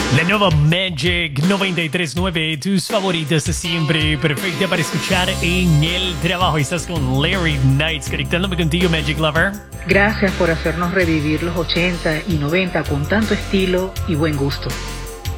La nueva Magic 93.9, tus favoritas de siempre, perfecta para escuchar en el trabajo. Estás con Larry Knights, conectándome contigo, Magic Lover. Gracias por hacernos revivir los 80 y 90 con tanto estilo y buen gusto.